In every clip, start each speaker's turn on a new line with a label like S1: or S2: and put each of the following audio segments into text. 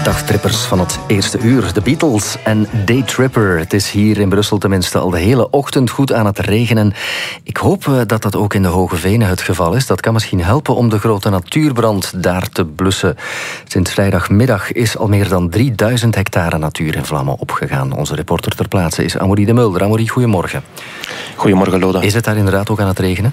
S1: Dagtrippers van het eerste uur. De Beatles en Daytripper. Het is hier in Brussel tenminste al de hele ochtend goed aan het regenen. Ik hoop dat dat ook in de Hoge Venen het geval is. Dat kan misschien helpen om de grote natuurbrand daar te blussen. Sinds vrijdagmiddag is al meer dan 3000 hectare natuur in vlammen opgegaan. Onze reporter ter plaatse is Amorie de Mulder. Amorie, goedemorgen.
S2: Goedemorgen, Loda.
S1: Is het daar inderdaad ook aan het regenen?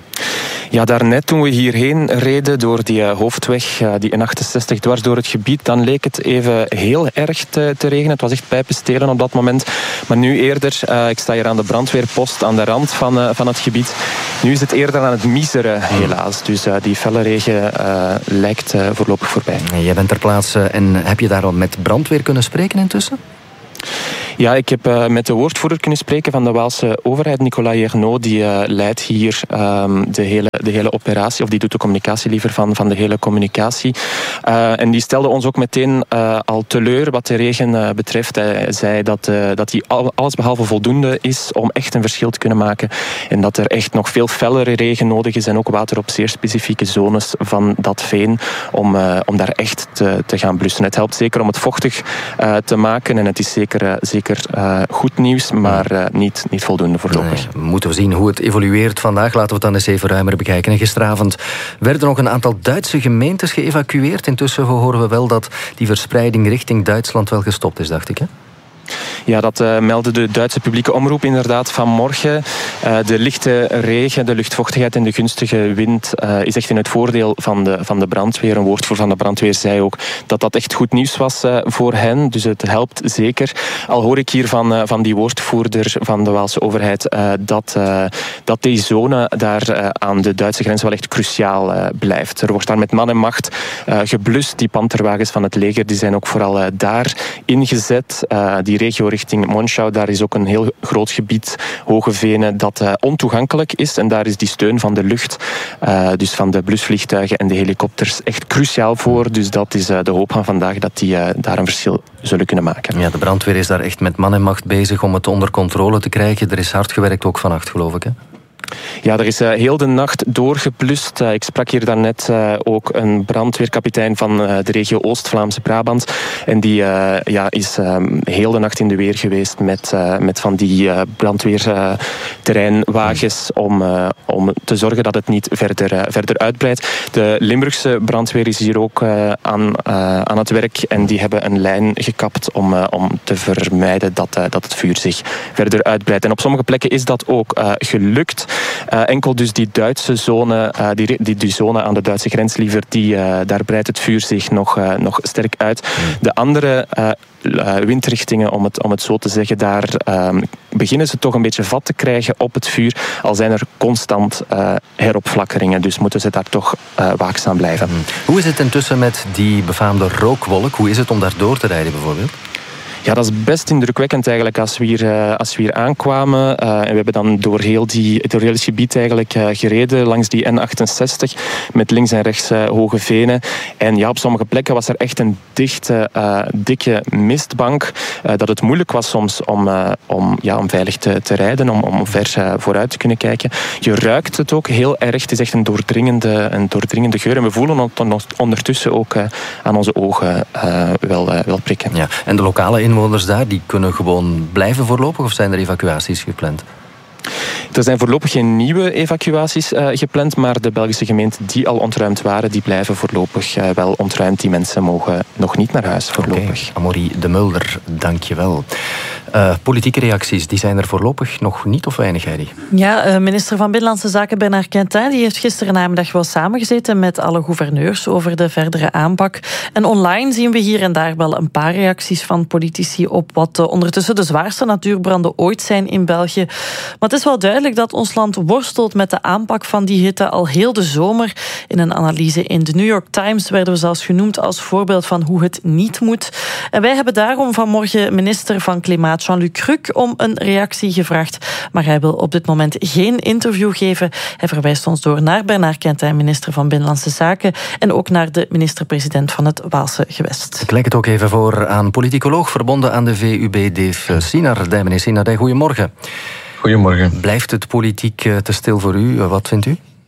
S2: Ja, daarnet toen we hierheen reden door die hoofdweg, die N68 dwars door het gebied, dan leek het even heel erg te regenen. Het was echt pijpenstelen op dat moment. Maar nu eerder, ik sta hier aan de brandweerpost aan de rand van het gebied. Nu is het eerder aan het miseren, helaas. Dus die felle regen lijkt voorlopig voorbij.
S1: Jij bent ter plaatse en heb je daar al met brandweer kunnen spreken intussen?
S2: Ja, ik heb met de woordvoerder kunnen spreken van de Waalse overheid, Nicolas Hernot. Die leidt hier de hele operatie, of die doet de communicatie liever van de hele communicatie. En die stelde ons ook meteen al teleur wat de regen betreft. Hij zei dat die allesbehalve voldoende is om echt een verschil te kunnen maken. En dat er echt nog veel fellere regen nodig is en ook water op zeer specifieke zones van dat veen om daar echt te gaan blussen. Het helpt zeker om het vochtig te maken en het is zeker goed nieuws, maar niet voldoende voorlopig.
S1: Nee, moeten we zien hoe het evolueert vandaag. Laten we het dan eens even ruimer bekijken. En gisteravond werden nog een aantal Duitse gemeentes geëvacueerd. Intussen horen we wel dat die verspreiding richting Duitsland wel gestopt is, dacht ik, hè?
S2: Ja, dat meldde de Duitse publieke omroep inderdaad vanmorgen. De lichte regen, de luchtvochtigheid en de gunstige wind is echt in het voordeel van de brandweer. Een woordvoerder van de brandweer zei ook dat echt goed nieuws was voor hen. Dus het helpt zeker. Al hoor ik hier van die woordvoerder van de Waalse overheid dat die zone daar aan de Duitse grens wel echt cruciaal blijft. Er wordt daar met man en macht geblust. Die panterwagens van het leger die zijn ook vooral daar ingezet. Die regio richting Monschau, daar is ook een heel groot gebied, Hoge Venen, dat ontoegankelijk is. En daar is die steun van de lucht, dus van de blusvliegtuigen en de helikopters, echt cruciaal voor. Dus dat is de hoop van vandaag, dat die daar een verschil zullen kunnen maken.
S1: Ja, de brandweer is daar echt met man en macht bezig om het onder controle te krijgen. Er is hard gewerkt ook vannacht, geloof ik, hè?
S2: Ja, er is heel de nacht doorgeblust. Ik sprak hier daarnet ook een brandweerkapitein van de regio Oost-Vlaamse Brabant. En die is heel de nacht in de weer geweest met van die brandweerterreinwagens om te zorgen dat het niet verder uitbreidt. De Limburgse brandweer is hier ook aan het werk en die hebben een lijn gekapt om te vermijden dat het vuur zich verder uitbreidt. En op sommige plekken is dat ook gelukt. Enkel dus die Duitse zone, die zone aan de Duitse grens liever, daar breidt het vuur zich nog sterk uit. De andere windrichtingen, om het zo te zeggen, daar beginnen ze toch een beetje vat te krijgen op het vuur. Al zijn er constant heropflakkeringen, dus moeten ze daar toch waakzaam blijven.
S1: Hoe is het intussen met die befaamde rookwolk? Hoe is het om daar door te rijden bijvoorbeeld?
S2: Ja, dat is best indrukwekkend eigenlijk als we hier aankwamen. En we hebben dan door heel het gebied eigenlijk gereden langs die N68 met links en rechts Hoge Venen. En ja, op sommige plekken was er echt een dikke mistbank. Dat het moeilijk was soms om veilig te rijden, om ver vooruit te kunnen kijken. Je ruikt het ook heel erg. Het is echt een doordringende geur. En we voelen het ondertussen ook aan onze ogen wel prikken.
S1: Ja, en de lokale inwoners daar, die kunnen gewoon blijven voorlopig of zijn er evacuaties gepland?
S2: Er zijn voorlopig geen nieuwe evacuaties gepland, maar de Belgische gemeenten die al ontruimd waren, die blijven voorlopig wel ontruimd. Die mensen mogen nog niet naar huis voorlopig.
S1: Okay. Amorie de Mulder, dank je wel. Politieke reacties, die zijn er voorlopig nog niet of weinig, Heidi?
S3: Ja, minister van Binnenlandse Zaken Bernard Quentin die heeft gisteren namiddag wel samengezeten met alle gouverneurs over de verdere aanpak. En online zien we hier en daar wel een paar reacties van politici op wat ondertussen de zwaarste natuurbranden ooit zijn in België. Maar het is wel duidelijk dat ons land worstelt met de aanpak van die hitte al heel de zomer. In een analyse in de New York Times werden we zelfs genoemd als voorbeeld van hoe het niet moet. En wij hebben daarom vanmorgen minister van Klimaat Jean-Luc Cruc om een reactie gevraagd. Maar hij wil op dit moment geen interview geven. Hij verwijst ons door naar Bernard Quentin, minister van Binnenlandse Zaken, en ook naar de minister-president van het Waalse gewest.
S1: Ik leg het ook even voor aan politicoloog verbonden aan de VUB, Dave Sinardij. Meneer Sinardij, goedemorgen.
S4: Goedemorgen.
S1: Blijft het politiek te stil voor u? Wat vindt u?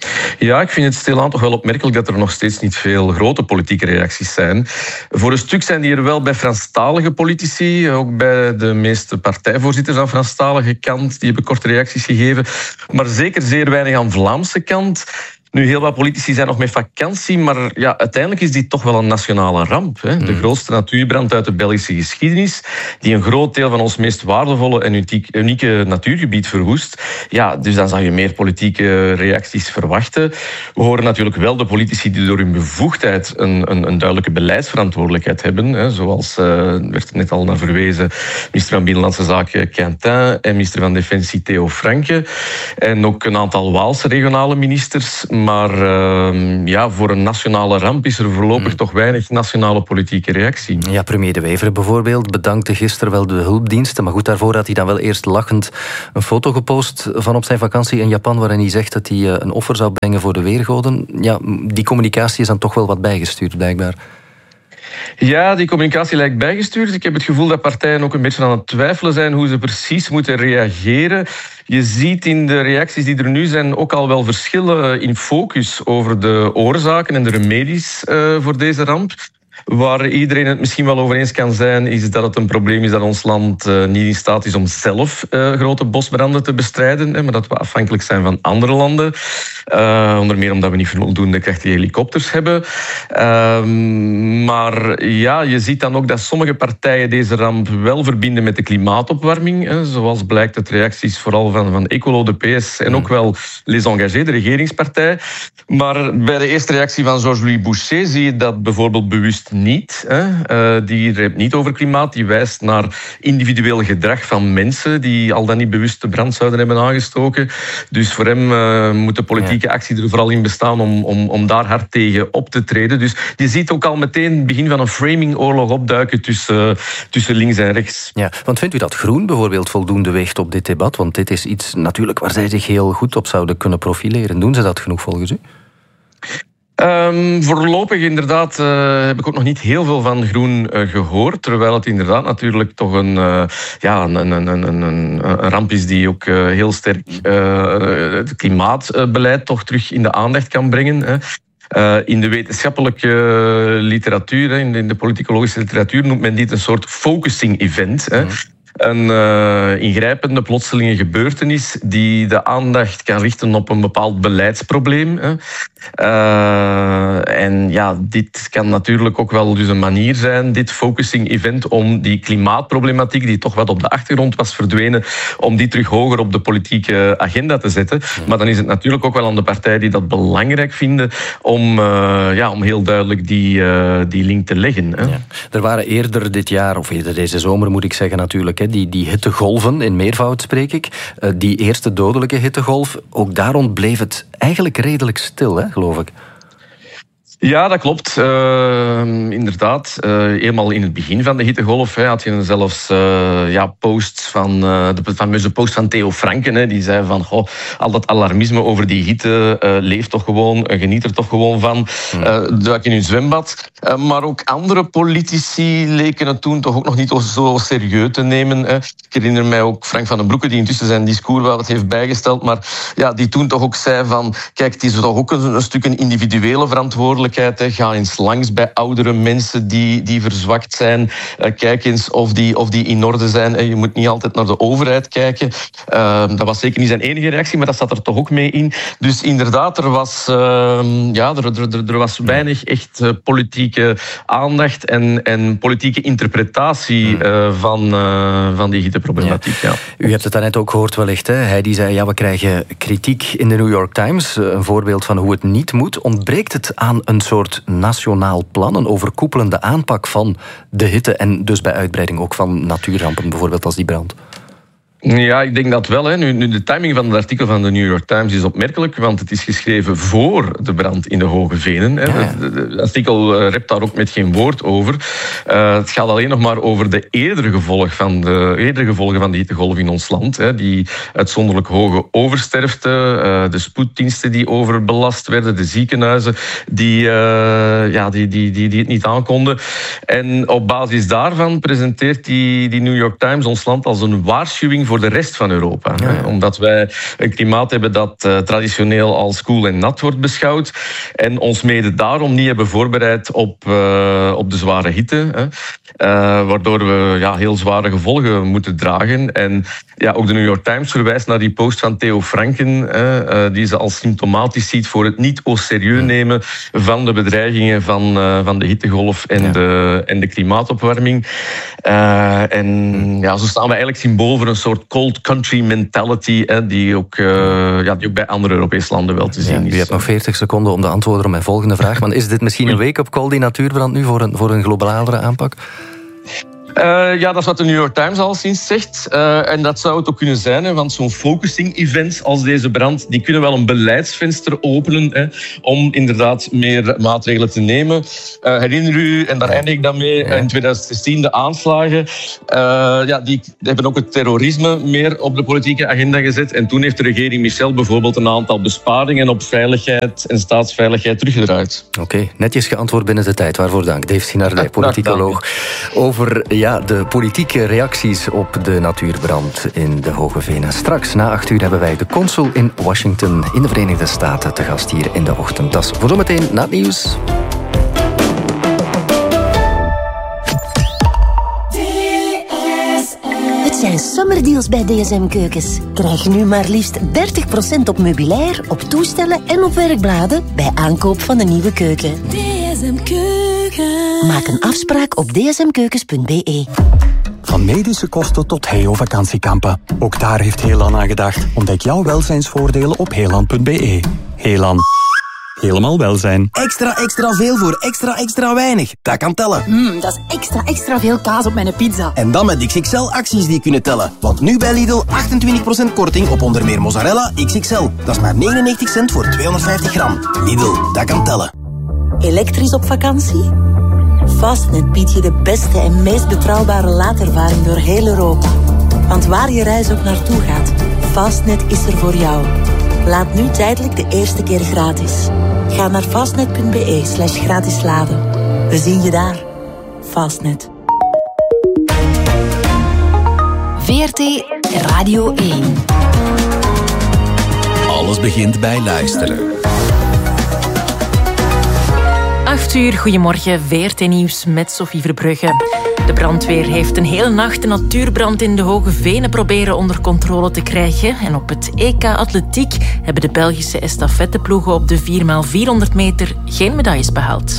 S4: Ja, ik vind het stilaan toch wel opmerkelijk dat er nog steeds niet veel grote politieke reacties zijn. Voor een stuk zijn die er wel bij Franstalige politici, ook bij de meeste partijvoorzitters aan Franstalige kant, die hebben korte reacties gegeven, maar zeker zeer weinig aan Vlaamse kant. Nu, heel wat politici zijn nog met vakantie, maar ja, uiteindelijk is dit toch wel een nationale ramp. Hè? De grootste natuurbrand uit de Belgische geschiedenis, die een groot deel van ons meest waardevolle en unieke natuurgebied verwoest. Ja, dus dan zou je meer politieke reacties verwachten. We horen natuurlijk wel de politici die door hun bevoegdheid een duidelijke beleidsverantwoordelijkheid hebben. Hè? Zoals, werd er net al naar verwezen, minister van Binnenlandse Zaken Quintin en minister van Defensie Theo Franke. En ook een aantal Waalse regionale ministers. Maar ja, voor een nationale ramp is er voorlopig toch weinig nationale politieke reactie.
S1: Ja, premier De Wever bijvoorbeeld bedankte gisteren wel de hulpdiensten. Maar goed, daarvoor had hij dan wel eerst lachend een foto gepost van op zijn vakantie in Japan, waarin hij zegt dat hij een offer zou brengen voor de weergoden. Ja, die communicatie is dan toch wel wat bijgestuurd, blijkbaar.
S4: Ja, die communicatie lijkt bijgestuurd. Ik heb het gevoel dat partijen ook een beetje aan het twijfelen zijn hoe ze precies moeten reageren. Je ziet in de reacties die er nu zijn ook al wel verschillen in focus over de oorzaken en de remedies voor deze ramp. Waar iedereen het misschien wel over eens kan zijn, is dat het een probleem is dat ons land niet in staat is om zelf grote bosbranden te bestrijden, maar dat we afhankelijk zijn van andere landen. Onder meer omdat we niet voldoende krachtige helikopters hebben. Maar ja, je ziet dan ook dat sommige partijen deze ramp wel verbinden met de klimaatopwarming. Zoals blijkt uit reacties vooral van Ecolo, de PS en ook wel Les Engagés, de regeringspartij. Maar bij de eerste reactie van Georges-Louis Boucher zie je dat bijvoorbeeld bewust niet. Die rept niet over klimaat. Die wijst naar individueel gedrag van mensen die al dan niet bewust de brand zouden hebben aangestoken. Dus voor hem moet de politieke actie er vooral in bestaan om daar hard tegen op te treden. Dus je ziet ook al meteen het begin van een framingoorlog opduiken tussen links en rechts.
S1: Ja, want vindt u dat Groen bijvoorbeeld voldoende weegt op dit debat? Want dit is iets natuurlijk waar zij zich heel goed op zouden kunnen profileren. Doen ze dat genoeg volgens u?
S4: Voorlopig inderdaad heb ik ook nog niet heel veel van Groen gehoord. Terwijl het inderdaad natuurlijk toch een ramp is die ook heel sterk het klimaatbeleid toch terug in de aandacht kan brengen. In de wetenschappelijke literatuur, in de politicologische literatuur, noemt men dit een soort focusing event. Een ingrijpende, plotselinge gebeurtenis die de aandacht kan richten op een bepaald beleidsprobleem. En ja, dit kan natuurlijk ook wel dus een manier zijn, dit focusing event, om die klimaatproblematiek, die toch wat op de achtergrond was verdwenen, om die terug hoger op de politieke agenda te zetten. Maar dan is het natuurlijk ook wel aan de partijen die dat belangrijk vinden om heel duidelijk die link te leggen.
S1: Ja. Er waren eerder dit jaar, of eerder deze zomer moet ik zeggen natuurlijk, die hittegolven, in meervoud spreek ik. Die eerste dodelijke hittegolf, ook daar rond bleef het eigenlijk redelijk stil, geloof ik.
S4: Ja, dat klopt. Inderdaad. Eenmaal in het begin van de hittegolf had je zelfs posts van de fameuze post van Theo Franke. Die zei van, al dat alarmisme over die hitte, leef toch gewoon, geniet er toch gewoon van. Duik in uw zwembad. Maar ook andere politici leken het toen toch ook nog niet zo serieus te nemen. Ik herinner mij ook Frank van den Broeke, die intussen zijn discours wel wat heeft bijgesteld, maar ja, die toen toch ook zei van, kijk, het is toch ook een stuk een individuele verantwoordelijkheid. Ga eens langs bij oudere mensen die verzwakt zijn. Kijk eens of die in orde zijn. Je moet niet altijd naar de overheid kijken. Dat was zeker niet zijn enige reactie, maar dat zat er toch ook mee in. Dus inderdaad, er was weinig echt politieke aandacht en politieke interpretatie van die hitteproblematiek. Ja.
S1: U hebt het daarnet ook gehoord wellicht. Hij die zei, we krijgen kritiek in de New York Times. Een voorbeeld van hoe het niet moet. Ontbreekt het aan een soort nationaal plan, een overkoepelende aanpak van de hitte en dus bij uitbreiding ook van natuurrampen, bijvoorbeeld als die brand?
S4: Ja, ik denk dat wel. Nu, de timing van het artikel van de New York Times is opmerkelijk, want het is geschreven voor de brand in de Hoge Venen. Ja. Het artikel rept daar ook met geen woord over. Het gaat alleen nog maar over de eerdere gevolgen van de hittegolf in ons land. Die uitzonderlijk hoge oversterfte, de spoeddiensten die overbelast werden, de ziekenhuizen die het niet aankonden. En op basis daarvan presenteert die New York Times ons land als een waarschuwing uitdaging voor de rest van Europa.
S1: Ja.
S4: Omdat wij een klimaat hebben dat traditioneel als koel en nat wordt beschouwd. En ons mede daarom niet hebben voorbereid op de zware hitte. Waardoor we heel zware gevolgen moeten dragen. En ook de New York Times verwijst naar die post van Theo Franken, die ze als symptomatisch ziet voor het niet au serieus nemen van de bedreigingen van de hittegolf en de klimaatopwarming. Zo staan we eigenlijk symbool voor een soort cold country mentality, die ook bij andere Europese landen wel te zien is.
S1: U hebt nog 40 seconden om te antwoorden op mijn volgende vraag. Maar is dit misschien een wake-up call, die natuurbrand nu, voor een globalere aanpak?
S4: Dat is wat de New York Times al sinds zegt. En dat zou het ook kunnen zijn, want zo'n focusing-events als deze brand, die kunnen wel een beleidsvenster openen om inderdaad meer maatregelen te nemen. Herinner u, en daar eindig ik dan mee, in 2016 de aanslagen. Die hebben ook het terrorisme meer op de politieke agenda gezet. En toen heeft de regering Michel bijvoorbeeld een aantal besparingen op veiligheid en staatsveiligheid teruggedraaid.
S1: Oké, netjes geantwoord binnen de tijd. Waarvoor dank. Dave Sinardij, politicoloog, over de politieke reacties op de natuurbrand in de Hoge Venen. Straks na 8 uur hebben wij de consul in Washington in de Verenigde Staten te gast hier in de ochtend. Dat is voor zometeen na het nieuws.
S5: Het zijn summerdeals bij DSM Keukens. Krijg nu maar liefst 30% op meubilair, op toestellen en op werkbladen bij aankoop van een nieuwe keuken. DSM Keukens. Maak een afspraak op dsmkeukens.be.
S6: Van medische kosten tot Heo-vakantiekampen. Ook daar heeft Heelan aan gedacht. Ontdek jouw welzijnsvoordelen op heelan.be. Heelan. Helemaal welzijn.
S7: Extra veel voor extra weinig. Dat kan tellen.
S5: Dat is extra veel kaas op mijn pizza.
S7: En dan met XXL-acties die kunnen tellen. Want nu bij Lidl 28% korting op onder meer mozzarella XXL. Dat is maar 99 cent voor 250 gram. Lidl, dat kan tellen.
S5: Elektrisch op vakantie? Fastnet biedt je de beste en meest betrouwbare laadervaring door heel Europa. Want waar je reis ook naartoe gaat, Fastnet is er voor jou. Laat nu tijdelijk de eerste keer gratis. Ga naar fastnet.be/gratis laden. We zien je daar. Fastnet.
S8: VRT Radio 1.
S9: Alles begint bij luisteren.
S3: 8 uur, goedemorgen, VRT Nieuws met Sophie Verbrugge. De brandweer heeft een hele nacht de natuurbrand in de Hoge Venen proberen onder controle te krijgen. En op het EK Atletiek hebben de Belgische estafetteploegen op de 4x400 meter geen medailles behaald.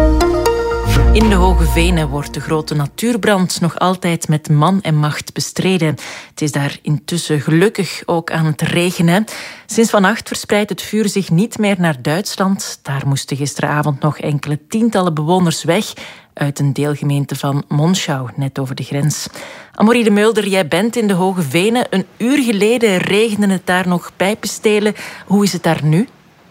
S3: In de Hoge Venen wordt de grote natuurbrand nog altijd met man en macht bestreden. Het is daar intussen gelukkig ook aan het regenen. Sinds vannacht verspreidt het vuur zich niet meer naar Duitsland. Daar moesten gisteravond nog enkele tientallen bewoners weg uit een deelgemeente van Monschau, net over de grens. Amorie de Mulder, jij bent in de Hoge Venen. Een uur geleden regende het daar nog pijpenstelen. Hoe is het daar nu?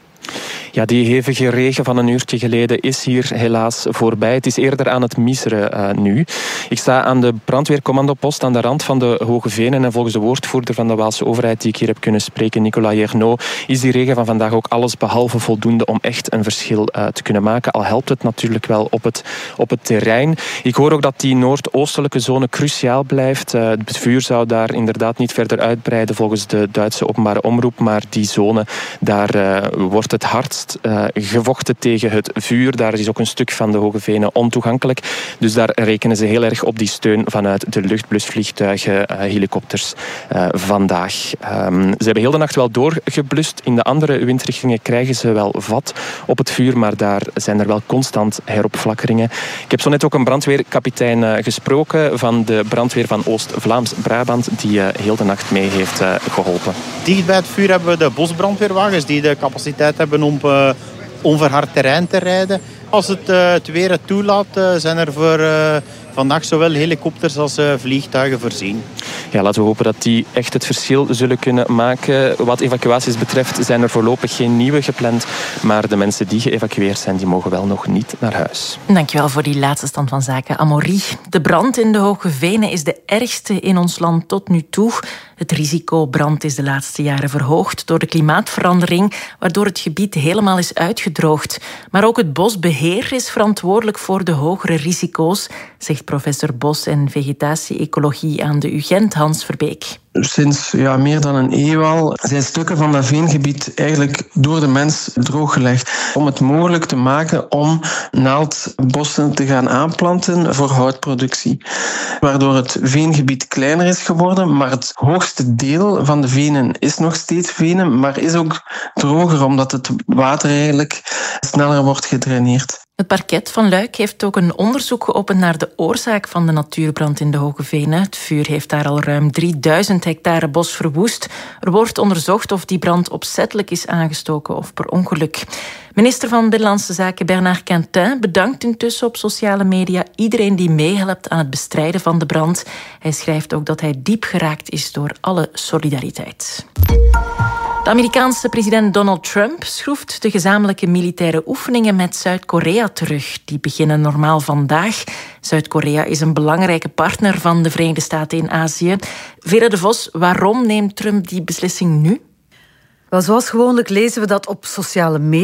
S2: Ja, die hevige regen van een uurtje geleden is hier helaas voorbij. Het is eerder aan het miseren nu. Ik sta aan de brandweercommandopost aan de rand van de Hoge Venen en volgens de woordvoerder van de Waalse overheid die ik hier heb kunnen spreken, Nicolas Jernot, is die regen van vandaag ook alles behalve voldoende om echt een verschil te kunnen maken. Al helpt het natuurlijk wel op het terrein. Ik hoor ook dat die noordoostelijke zone cruciaal blijft. Het vuur zou daar inderdaad niet verder uitbreiden volgens de Duitse openbare omroep, maar die zone, daar wordt het hardst gevochten tegen het vuur. Daar is ook een stuk van de Hoge Venen ontoegankelijk. Dus daar rekenen ze heel erg op die steun vanuit de luchtblusvliegtuigen, helikopters vandaag. Ze hebben heel de nacht wel doorgeblust. In de andere windrichtingen krijgen ze wel vat op het vuur, maar daar zijn er wel constant heropflakkeringen. Ik heb zo net ook een brandweerkapitein gesproken van de brandweer van Oost-Vlaams-Brabant, die heel de nacht mee heeft geholpen.
S10: Dicht bij het vuur hebben we de bosbrandweerwagens die de capaciteit hebben om onverhard terrein te rijden. Als het weer het toelaat, zijn er voor vandaag zowel helikopters als vliegtuigen voorzien.
S2: Ja, laten we hopen dat die echt het verschil zullen kunnen maken. Wat evacuaties betreft zijn er voorlopig geen nieuwe gepland, maar de mensen die geëvacueerd zijn, die mogen wel nog niet naar huis.
S3: Dankjewel voor die laatste stand van zaken, Amorie. De brand in de Hoge Venen is de ergste in ons land tot nu toe. Het risico brand is de laatste jaren verhoogd door de klimaatverandering, waardoor het gebied helemaal is uitgedroogd. Maar ook het bosbeheer is verantwoordelijk voor de hogere risico's, zegt professor Bos en Vegetatie-ecologie aan de UGent,
S11: Hans Verbeek.
S12: Sinds meer dan een eeuw al zijn stukken van dat veengebied eigenlijk door de mens drooggelegd. Om het mogelijk te maken om naaldbossen te gaan aanplanten voor houtproductie. Waardoor het veengebied kleiner is geworden, maar het hoogste deel van de venen is nog steeds venen, maar is ook droger omdat het water eigenlijk sneller wordt gedraineerd.
S11: Het parket van Luik heeft ook een onderzoek geopend naar de oorzaak van de natuurbrand in de Hoge Venen. Het vuur heeft daar al ruim 3000 hectare bos verwoest. Er wordt onderzocht of die brand opzettelijk is aangestoken of per ongeluk. Minister van Binnenlandse Zaken Bernard Quintin bedankt intussen op sociale media iedereen die meehelpt aan het bestrijden van de brand. Hij schrijft ook dat hij diep geraakt is door alle solidariteit. De Amerikaanse president Donald Trump schroeft de gezamenlijke militaire oefeningen met Zuid-Korea terug. Die beginnen normaal vandaag. Zuid-Korea is een belangrijke partner van de Verenigde Staten in Azië. Vera de Vos, waarom neemt Trump die beslissing nu?
S13: Wel, zoals gewoonlijk lezen we dat op sociale media.